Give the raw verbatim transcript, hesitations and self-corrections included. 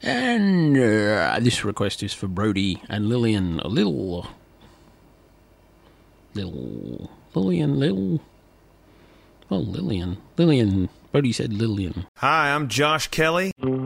And uh, this request is for Brody and Lillian. A little... Little... Lillian, little... Oh, Lillian. Lillian. Brody said Lillian. Hi, I'm Josh Kelly.